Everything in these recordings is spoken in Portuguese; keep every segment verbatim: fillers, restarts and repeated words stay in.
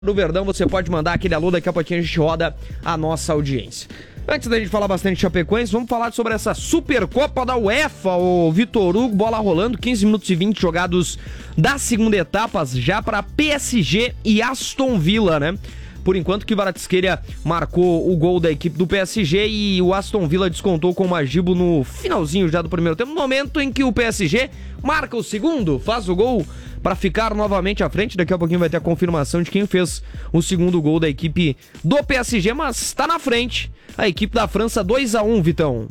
do Verdão, você pode mandar aquele alô, daqui a pouquinho a gente roda a nossa audiência. Antes da gente falar bastante de Chapecoense, vamos falar sobre essa Supercopa da UEFA, o Vitor Hugo, bola rolando, quinze minutos e vinte jogados da segunda etapa, já para P S G e Aston Villa, né? Por enquanto que Kvaratskhelia marcou o gol da equipe do P S G e o Aston Villa descontou com o Magibo no finalzinho já do primeiro tempo, no momento em que o P S G marca o segundo, faz o gol para ficar novamente à frente. Daqui a pouquinho vai ter a confirmação de quem fez o segundo gol da equipe do P S G, mas está na frente a equipe da França, dois a um, Vitão.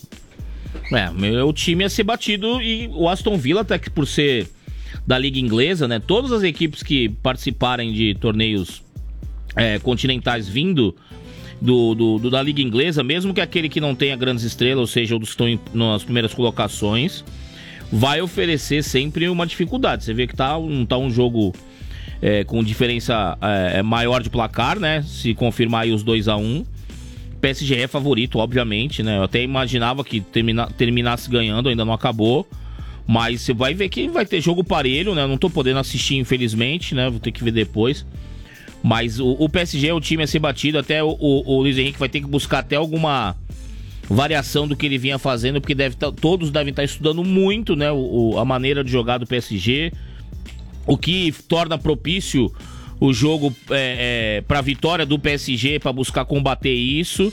É, meu time ia ser batido e o Aston Villa, até que por ser da Liga Inglesa, né, todas as equipes que participarem de torneios é, continentais vindo do, do, do, da Liga Inglesa, mesmo que aquele que não tenha grandes estrelas, ou seja, os que estão em, nas primeiras colocações, vai oferecer sempre uma dificuldade. Você vê que tá, um, tá um jogo é, com diferença é, maior de placar, né? Se confirmar aí os dois a um. P S G é favorito, obviamente, né? Eu até imaginava que termina, terminasse ganhando, ainda não acabou. Mas você vai ver que vai ter jogo parelho, né? Eu não tô podendo assistir, infelizmente, né? Vou ter que ver depois. Mas o, o P S G é o time a ser batido. Até o, o, o Luiz Henrique vai ter que buscar até alguma variação do que ele vinha fazendo, porque deve tá, todos devem estar estudando muito, né, o, o, a maneira de jogar do P S G, o que torna propício o jogo é, é, para a vitória do P S G, para buscar combater isso,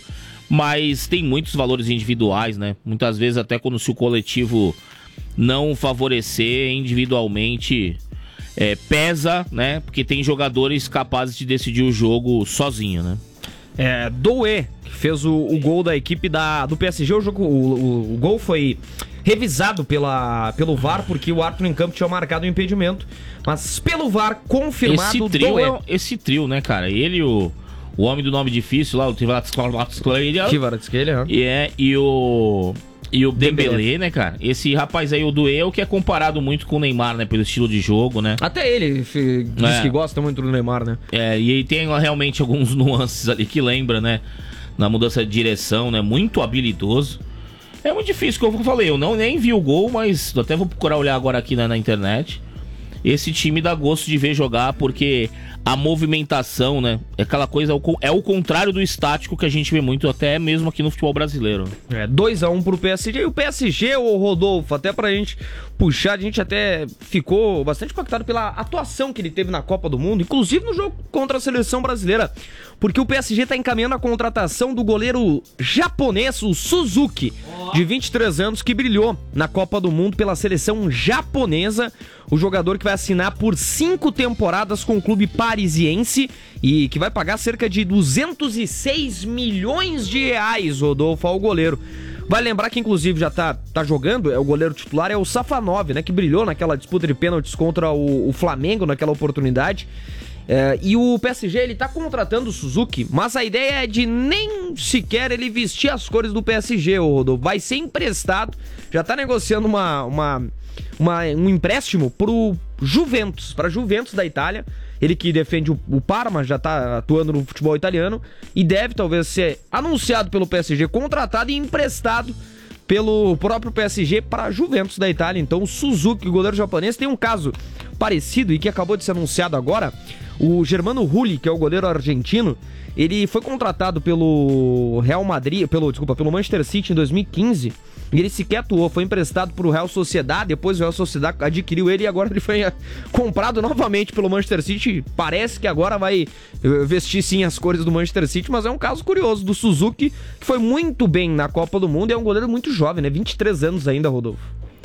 mas tem muitos valores individuais, né, muitas vezes até quando se o coletivo não favorecer individualmente, é, pesa, né, porque tem jogadores capazes de decidir o jogo sozinho, né. É, Doué, que fez o, o gol da equipe da, do P S G, o, jogo, o, o, o gol foi revisado pela, pelo V A R, porque o árbitro em campo tinha marcado o impedimento, mas pelo V A R confirmado esse trio Doué. É, esse trio, né, cara, ele, o, o homem do nome difícil lá, o Kvaratskhelia, Kvaratskhelia, e, é, e o... E o Dembélé, né, cara? Esse rapaz aí, o Doué, é o que é comparado muito com o Neymar, né? Pelo estilo de jogo, né? Até ele diz é. que gosta muito do Neymar, né? É, e aí tem realmente alguns nuances ali que lembra, né? Na mudança de direção, né? Muito habilidoso. É muito difícil, como eu falei, eu não nem vi o gol, mas até vou procurar olhar agora aqui, né, na internet. Esse time dá gosto de ver jogar, porque a movimentação, né, é aquela coisa, é o contrário do estático que a gente vê muito até mesmo aqui no futebol brasileiro. É, dois a um pro P S G, e o P S G, o Rodolfo, até pra gente puxar, a gente até ficou bastante impactado pela atuação que ele teve na Copa do Mundo, inclusive no jogo contra a seleção brasileira, porque o P S G tá encaminhando a contratação do goleiro japonês, o Suzuki, de vinte e três anos, que brilhou na Copa do Mundo pela seleção japonesa, o jogador que vai assinar por cinco temporadas com o clube parisiense e que vai pagar cerca de duzentos e seis milhões de reais, Rodolfo, ao goleiro. Vai lembrar que inclusive já tá, tá jogando, é o goleiro titular, é o Safanov, né, que brilhou naquela disputa de pênaltis contra o, o Flamengo naquela oportunidade. É, e o P S G, ele tá contratando o Suzuki, mas a ideia é de nem sequer ele vestir as cores do P S G, o Rodolfo. Vai ser emprestado, já tá negociando uma, uma, uma, um empréstimo pro Juventus, pra Juventus da Itália. Ele que defende o, o Parma, já tá atuando no futebol italiano e deve talvez ser anunciado pelo P S G, contratado e emprestado pelo próprio P S G para a Juventus da Itália. Então o Suzuki, o goleiro japonês, tem um caso parecido e que acabou de ser anunciado agora. O Germano Rulli, que é o goleiro argentino, ele foi contratado pelo Real Madrid, pelo, desculpa, pelo Manchester City em dois mil e quinze, e ele sequer atuou, foi emprestado para o Real Sociedad, depois o Real Sociedad adquiriu ele e agora ele foi comprado novamente pelo Manchester City. Parece que agora vai vestir sim as cores do Manchester City, mas é um caso curioso do Suzuki, que foi muito bem na Copa do Mundo e é um goleiro muito jovem, né? vinte e três anos ainda, Rodolfo.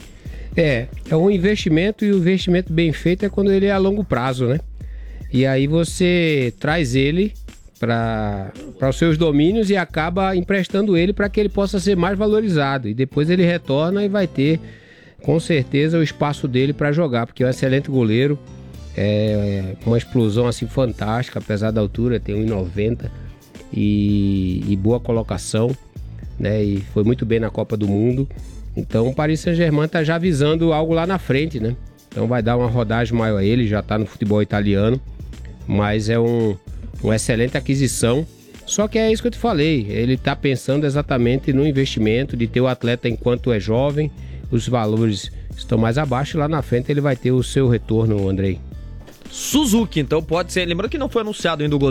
É, é um investimento, e o investimento bem feito é quando ele é a longo prazo, né? E aí você traz ele para os seus domínios e acaba emprestando ele para que ele possa ser mais valorizado. E depois ele retorna e vai ter, com certeza, o espaço dele para jogar, porque é um excelente goleiro, é uma explosão assim fantástica, apesar da altura, tem um metro e noventa e, e boa colocação, né? E foi muito bem na Copa do Mundo. Então o Paris Saint-Germain está já visando algo lá na frente, né? Então vai dar uma rodagem maior a ele, já está no futebol italiano, mas é um, uma excelente aquisição. Só que é isso que eu te falei, ele está pensando exatamente no investimento, de ter o atleta enquanto é jovem, os valores estão mais abaixo e lá na frente ele vai ter o seu retorno, Andrei. Suzuki, então pode ser. Lembrando que não foi anunciado ainda o